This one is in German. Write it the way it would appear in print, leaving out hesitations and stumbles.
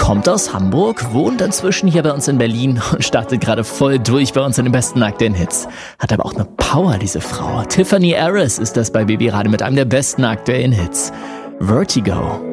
Kommt aus Hamburg, wohnt inzwischen hier bei uns in Berlin und startet gerade voll durch bei uns in den besten aktuellen Hits. Hat aber auch eine Power, diese Frau. Tiffany Harris ist das bei Baby Radio mit einem der besten aktuellen Hits. Vertigo.